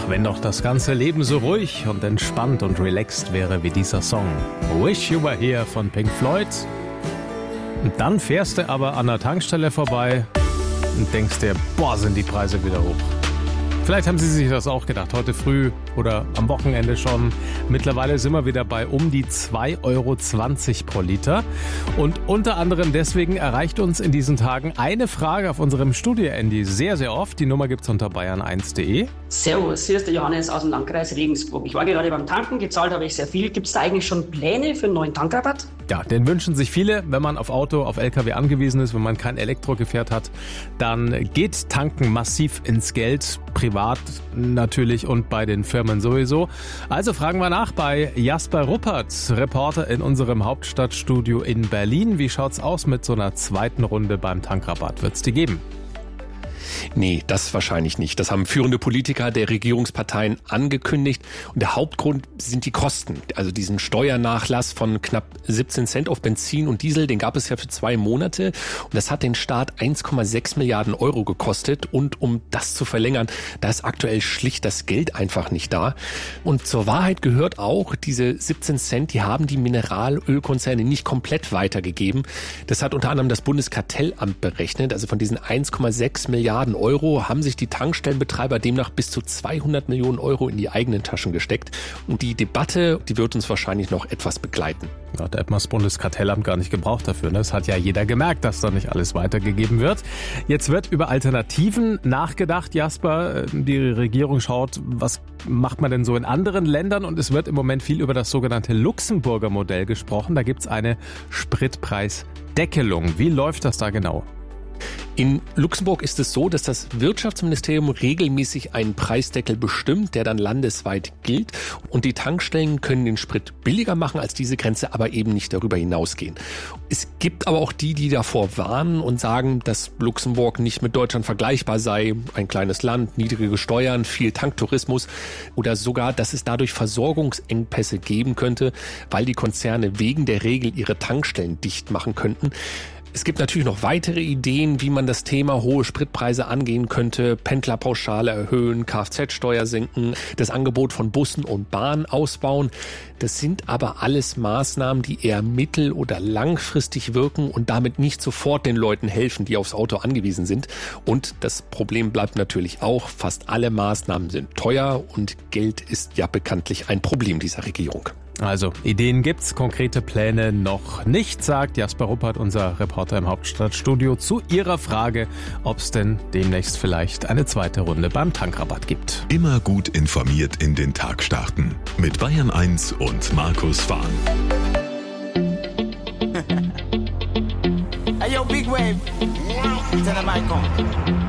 wenn doch das ganze Leben so ruhig und entspannt und relaxed wäre wie dieser Song. Wish You Were Here von Pink Floyd. Und dann fährst du aber an der Tankstelle vorbei und denkst dir, boah, sind die Preise wieder hoch. Vielleicht haben Sie sich das auch gedacht, heute früh oder am Wochenende schon. Mittlerweile sind wir wieder bei um die 2,20 € pro Liter. Und unter anderem deswegen erreicht uns in diesen Tagen eine Frage auf unserem Studio-Handy sehr, sehr oft. Die Nummer gibt's unter bayern1.de. Servus, hier ist der Johannes aus dem Landkreis Regensburg. Ich war gerade beim Tanken, gezahlt habe ich sehr viel. Gibt es da eigentlich schon Pläne für einen neuen Tankrabatt? Ja, den wünschen sich viele, wenn man auf Auto, auf LKW angewiesen ist, wenn man kein Elektrogefährt hat, dann geht Tanken massiv ins Geld, privat natürlich und bei den Firmen sowieso. Also fragen wir nach bei Jasper Ruppert, Reporter in unserem Hauptstadtstudio in Berlin. Wie schaut's aus mit so einer zweiten Runde beim Tankrabatt? Wird's die geben? Nee, das wahrscheinlich nicht. Das haben führende Politiker der Regierungsparteien angekündigt. Und der Hauptgrund sind die Kosten. Also diesen Steuernachlass von knapp 17 Cent auf Benzin und Diesel, den gab es ja für 2 Monate. Und das hat den Staat 1,6 Milliarden € gekostet. Und um das zu verlängern, da ist aktuell schlicht das Geld einfach nicht da. Und zur Wahrheit gehört auch, diese 17 Cent, die haben die Mineralölkonzerne nicht komplett weitergegeben. Das hat unter anderem das Bundeskartellamt berechnet. Also von diesen 1,6 Milliarden € haben sich die Tankstellenbetreiber demnach bis zu 200 Millionen € in die eigenen Taschen gesteckt. Und die Debatte, die wird uns wahrscheinlich noch etwas begleiten. Ja, da hat man das Bundeskartellamt gar nicht gebraucht dafür. Das hat ja jeder gemerkt, dass da nicht alles weitergegeben wird. Jetzt wird über Alternativen nachgedacht, Jasper. Die Regierung schaut, was macht man denn so in anderen Ländern? Und es wird im Moment viel über das sogenannte Luxemburger Modell gesprochen. Da gibt's eine Spritpreisdeckelung. Wie läuft das da genau? In Luxemburg ist es so, dass das Wirtschaftsministerium regelmäßig einen Preisdeckel bestimmt, der dann landesweit gilt. Und die Tankstellen können den Sprit billiger machen als diese Grenze, aber eben nicht darüber hinausgehen. Es gibt aber auch die davor warnen und sagen, dass Luxemburg nicht mit Deutschland vergleichbar sei. Ein kleines Land, niedrige Steuern, viel Tanktourismus oder sogar, dass es dadurch Versorgungsengpässe geben könnte, weil die Konzerne wegen der Regel ihre Tankstellen dicht machen könnten. Es gibt natürlich noch weitere Ideen, wie man das Thema hohe Spritpreise angehen könnte. Pendlerpauschale erhöhen, Kfz-Steuer senken, das Angebot von Bussen und Bahnen ausbauen. Das sind aber alles Maßnahmen, die eher mittel- oder langfristig wirken und damit nicht sofort den Leuten helfen, die aufs Auto angewiesen sind. Und das Problem bleibt natürlich auch, fast alle Maßnahmen sind teuer und Geld ist ja bekanntlich ein Problem dieser Regierung. Also, Ideen gibt's, konkrete Pläne noch nicht, sagt Jasper Ruppert, unser Reporter im Hauptstadtstudio, zu Ihrer Frage, ob es denn demnächst vielleicht eine zweite Runde beim Tankrabatt gibt. Immer gut informiert in den Tag starten. Mit Bayern 1 und Markus Fahn. Hey yo, Big Wave. Tell them I come.